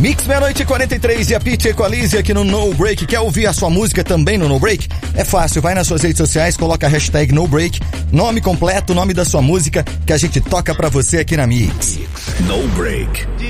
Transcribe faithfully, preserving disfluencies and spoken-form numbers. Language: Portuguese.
Mix meia-noite e quarenta e três e a Pitty Equalize aqui no No Break. Quer ouvir a sua música também no No Break? É fácil, vai nas suas redes sociais, coloca a hashtag No Break, nome completo, nome da sua música, que a gente toca pra você aqui na Mix. No Break.